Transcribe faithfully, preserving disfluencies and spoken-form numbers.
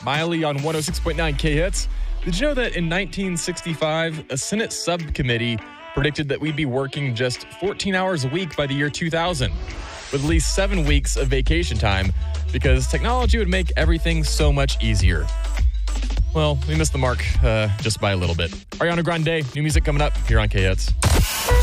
Miley on one oh six point nine K-Hits. Did you know that in nineteen sixty-five, a Senate subcommittee predicted that we'd be working just fourteen hours a week by the year two thousand, with at least seven weeks of vacation time, because technology would make everything so much easier. Well, we missed the mark uh, just by a little bit. Ariana Grande, new music coming up here on K-Hits.